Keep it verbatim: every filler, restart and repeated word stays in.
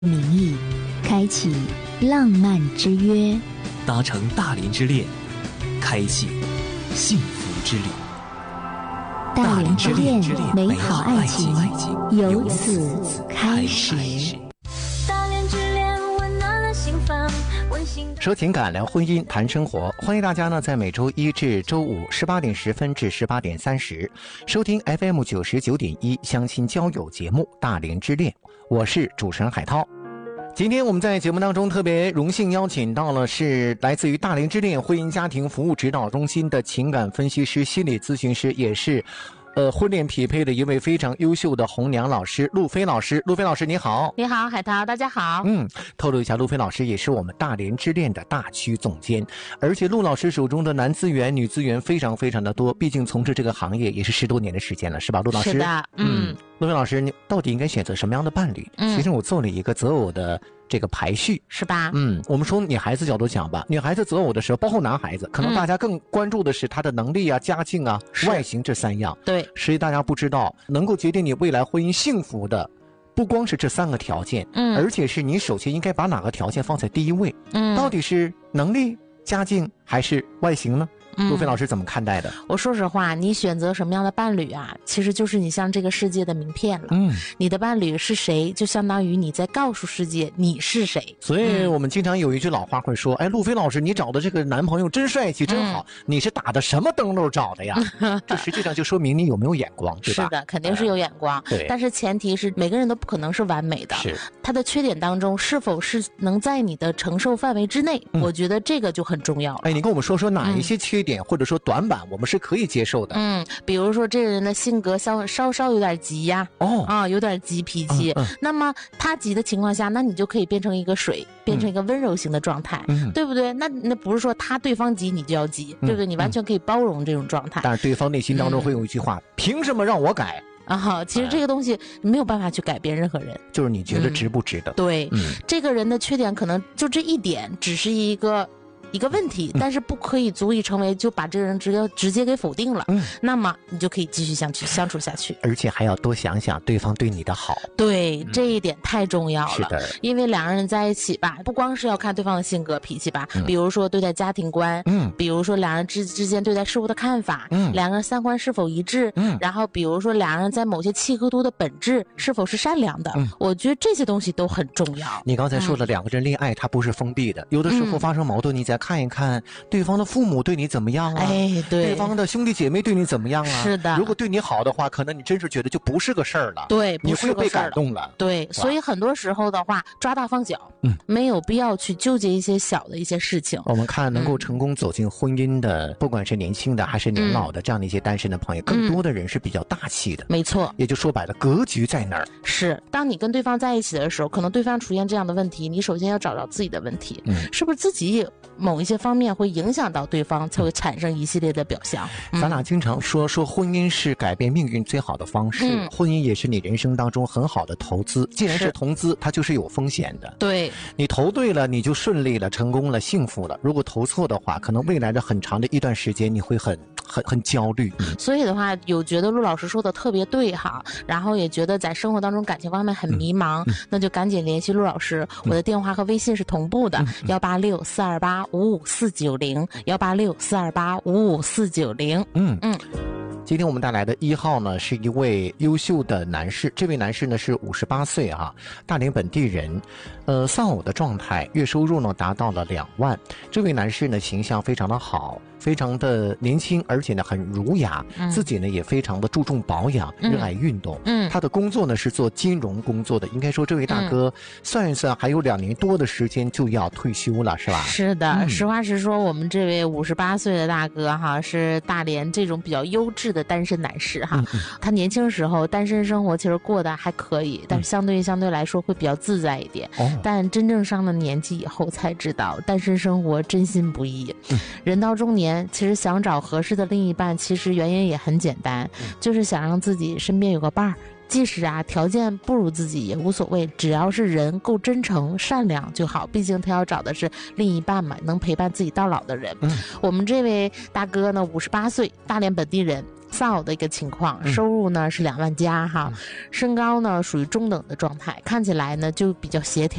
名义开启浪漫之约， 搭乘大连之恋，开启幸福之旅。 大连之恋，美好爱情由此开始。 说情感，聊婚姻，谈生活，欢迎大家呢在每周一至周五十八点十分至十八点三十收听 F M 九十九点一相亲交友节目《大连之恋》，我是主持人海涛。今天我们在节目当中特别荣幸邀请到了是来自于大连之恋婚姻家庭服务指导中心的情感分析师、心理咨询师，也是呃婚恋匹配的一位非常优秀的红娘老师陆飞老师。陆飞老师你好。 你好海涛，大家好。 嗯，透露一下，陆飞老师也是我们大连之恋的大区总监，而且陆老师手中的男资源女资源非常非常的多，毕竟从事这个行业也是十多年的时间了，是吧陆老师？ 是的。嗯， 陆飞老师，你到底应该选择什么样的伴侣？嗯，其实我做了一个择偶的这个排序， 是吧？ 嗯，我们从女孩子角度讲吧，女孩子择偶的时候，包括男孩子，可能大家更关注的是他的能力啊、家境啊、外形这三样。 对， 实际大家不知道，能够决定你未来婚姻幸福的，不光是这三个条件，嗯，而且是你首先应该把哪个条件放在第一位。嗯，到底是能力、家境还是外形呢？陆飞老师怎么看待的？ 我说实话，你选择什么样的伴侣啊，其实就是你向这个世界的名片了。嗯，你的伴侣是谁，就相当于你在告诉世界你是谁。 所以我们经常有一句老话会说，哎，陆飞老师，你找的这个男朋友真帅气，真好，嗯，你是打的什么灯笼找的呀？这实际上就说明你有没有眼光，对吧？ 是的，肯定是有眼光。对，但是前提是每个人都不可能是完美的。是，他的缺点当中是否是能在你的承受范围之内，嗯，我觉得这个就很重要了。 哎，你跟我们说说哪一些缺点，嗯，或者说短板我们是可以接受的。 嗯，比如说这个人的性格稍稍稍有点急呀，哦啊，有点急脾气，嗯嗯，那么他急的情况下，那你就可以变成一个水，变成一个温柔型的状态，嗯，对不对？那那不是说他对方急你就要急，嗯，对不对？你完全可以包容这种状态。 但是对方内心当中会有一句话，嗯，凭什么让我改？ 啊，其实这个东西你没有办法去改变任何人， 就是你觉得值不值得？ 嗯，对，嗯，这个人的缺点可能就这一点，只是一个一个问题，但是不可以足以成为就把这个人直接直接给否定了，嗯，那么你就可以继续相去相处下去， 而且还要多想想对方对你的好。 对，嗯，这一点太重要了。 是的， 因为两个人在一起吧，不光是要看对方的性格脾气吧，嗯，比如说对待家庭观，嗯，比如说两人之之间对待事物的看法，嗯，两个人三观是否一致，嗯，然后比如说两人在某些契合度的本质是否是善良的，嗯，我觉得这些东西都很重要。 你刚才说的，嗯，两个人恋爱它不是封闭的，有的时候发生矛盾，嗯，你再看一看对方的父母对你怎么样啊？哎，对，对方的兄弟姐妹对你怎么样啊？ 是的， 如果对你好的话，可能你真是觉得就不是个事儿了。 对， 你会被感动了。 对，所以很多时候的话，抓大放小，嗯，没有必要去纠结一些小的一些事情。 我们看能够成功走进婚姻的，嗯，不管是年轻的还是年老的，嗯，这样的一些单身的朋友，更多的人是比较大气的。 没错， 也就说白了，格局在哪儿？ 是，当你跟对方在一起的时候，可能对方出现这样的问题，你首先要找到自己的问题，嗯，是不是自己某一些方面会影响到对方，才会产生一系列的表象。 嗯，咱俩经常说说婚姻是改变命运最好的方式，嗯，婚姻也是你人生当中很好的投资。既然是投资，它就是有风险的。 对， 你投对了，你就顺利了，成功了，幸福了；如果投错的话，可能未来的很长的一段时间，你会很很很焦虑。 嗯，所以的话，有觉得陆老师说的特别对哈，然后也觉得在生活当中感情方面很迷茫，嗯，那就赶紧联系陆老师，嗯，我的电话和微信是同步的，幺八六四二八五五四九零，幺八六四二八五五四九零。 嗯嗯。今天我们带来的一号呢，是一位优秀的男士。这位男士呢是五十八岁啊，大连本地人，呃，丧偶的状态，月收入呢达到了两万。这位男士呢形象非常的好，非常的年轻，而且呢很儒雅，嗯，自己呢也非常的注重保养，热爱运动。嗯，他的工作呢是做金融工作的，应该说这位大哥，嗯，算一算还有两年多的时间就要退休了，是吧？ 是的，嗯，实话实说，我们这位五十八岁的大哥哈，是大连这种比较优质的单身男士哈，嗯，他年轻时候单身生活其实过得还可以，但是相对相对来说会比较自在一点。哦，但真正上了年纪以后才知道，单身生活真心不易。嗯，人到中年，其实想找合适的另一半，其实原因也很简单，嗯，就是想让自己身边有个伴儿。 即使啊条件不如自己也无所谓，只要是人够真诚善良就好，毕竟他要找的是另一半嘛，能陪伴自己到老的人。嗯，我们这位大哥呢五十八岁，大连本地人，丧偶的一个情况，收入呢是两万加哈，身高呢属于中等的状态，看起来呢就比较协调。